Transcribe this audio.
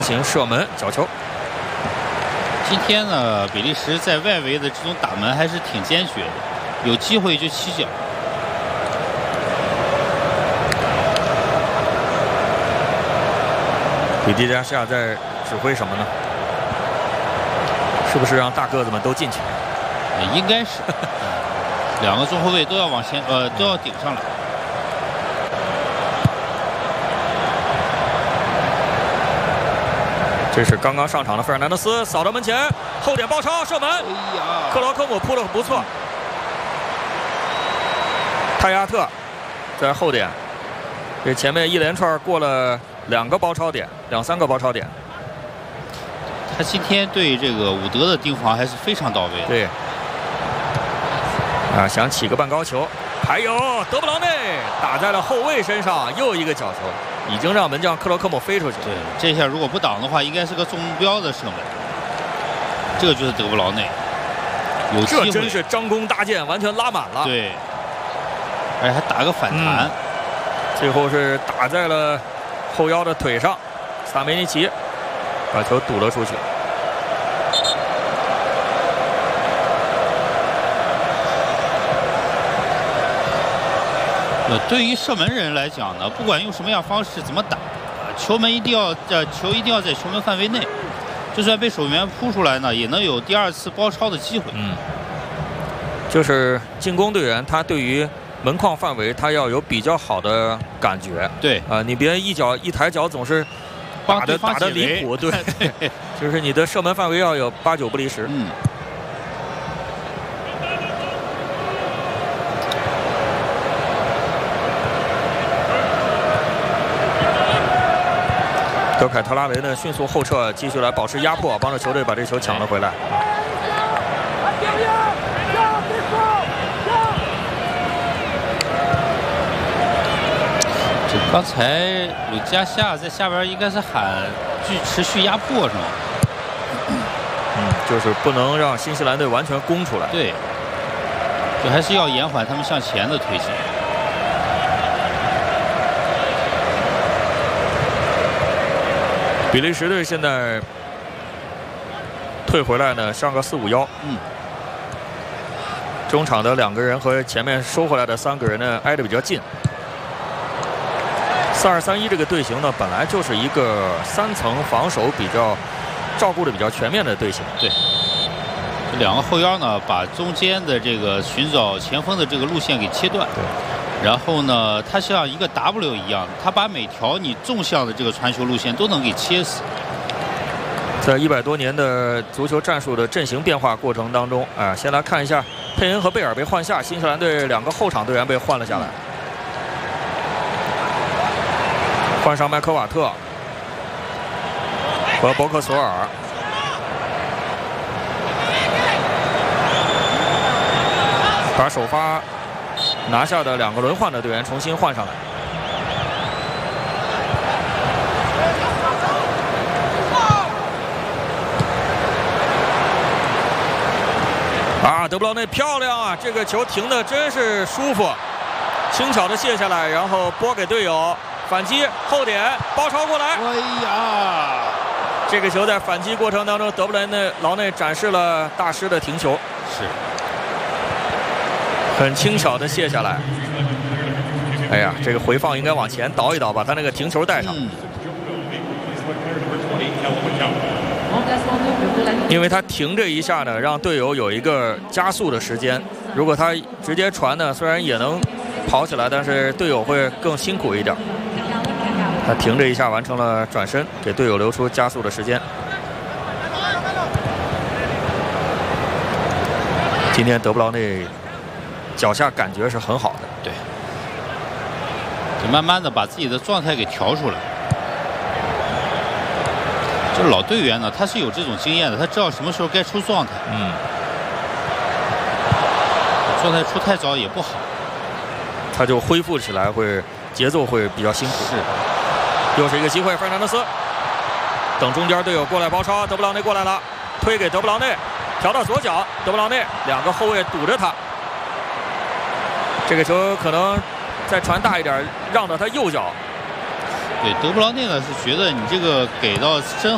行射门角球。 今天呢，比利时在外围的这种打门还是挺坚决的，有机会就起脚。 比迪加西亚在指挥什么呢？是不是让大个子们都进去？ 应该是，两个中后卫都要往前，都要顶上来。 这是刚刚上场的费尔南德斯扫到门前，后点包抄射门。哎呀， 克劳科姆扑得不错。泰亚特在后点，这前面一连串过了2个包抄点，2、3个包抄点。 他今天对这个伍德的盯防还是非常到位的。 对。啊，想起个半高球，还有德布劳内打在了后卫身上，又一个角球。 已经让门将克洛科姆飞出去。 对，这下如果不挡的话，应该是个中目标的射门。这个就是德布劳内，有机会。 这真是张弓搭箭，完全拉满了。 对，而且还打个反弹， 最后是打在了后腰的腿上，萨梅尼奇把球堵了出去。 对于射门人来讲呢，不管用什么样方式怎么打，球一定要在球门范围内，就算被守门员扑出来呢，也能有第2次包抄的机会。 就是进攻队员他对于门框范围他要有比较好的感觉。 对你别一抬脚总是打得离谱，对，就是你的射门范围要有8、9不离10。德凯特拉维呢迅速后撤，继续来保持压迫，帮助球队把这球抢了回来。 这刚才鲁加西亚在下边应该是喊持续压迫是吗？ 就是不能让新西兰队完全攻出来。 对，就还是要延缓他们向前的推进。 比利时队现在退回来呢，上个4、5腰。中场的2个人和前面收回来的3个人呢挨得比较近。4-2-3-1这个队形呢，本来就是一个3层防守比较照顾的比较全面的队形。 对，这2个后腰呢，把中间的这个寻找前锋的这个路线给切断。 对。 然后呢，它像一个 W 一样，它把每条你纵向的这个传球路线都能给切死。 在100多年的足球战术的阵型变化过程当中，先来看一下佩恩和贝尔被换下，新西兰队2个后场队员被换了下来，换上麦克瓦特和博克索尔。把首发 拿下的2个轮换的队员重新换上来。德布劳内漂亮啊！这个球停的真是舒服，轻巧的卸下来，然后拨给队友，反击后点包抄过来。 哎呀， 这个球在反击过程当中，德布劳内展示了大师的停球。 是。 很轻巧的卸下来，哎呀，这个回放应该往前倒一倒，把他那个停球带上。因为他停这一下呢，让队友有一个加速的时间。如果他直接传呢，虽然也能跑起来，但是队友会更辛苦一点。他停这一下完成了转身，给队友留出加速的时间。今天德布劳内 脚下感觉是很好的， 对，就慢慢的把自己的状态给调出来。就是老队员呢，他是有这种经验的，他知道什么时候该出状态。状态出太早也不好， 他就恢复起来节奏会比较辛苦。是，又是一个机会，费尔南德斯等中间队友过来包抄，德布劳内过来了，推给德布劳内，调到左脚，德布劳内2个后卫堵着他。 这个球可能再传大一点，让到他右脚。 对，德布劳内呢是觉得你这个给到身